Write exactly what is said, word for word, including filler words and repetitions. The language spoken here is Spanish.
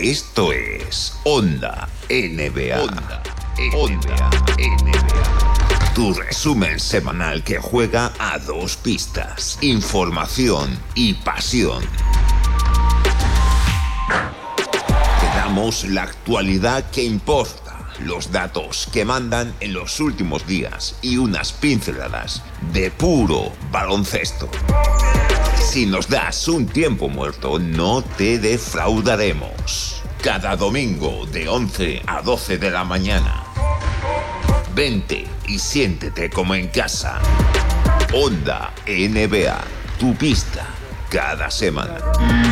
Esto es Onda N B A. Onda, Onda N B A. Tu resumen semanal que juega a dos pistas. Información y pasión. Te damos la actualidad que importa, los datos que mandan en los últimos días y unas pinceladas de puro baloncesto. Si nos das un tiempo muerto, no te defraudaremos. Cada domingo de once a doce de la mañana. Vente y siéntete como en casa. Onda N B A, tu pista cada semana.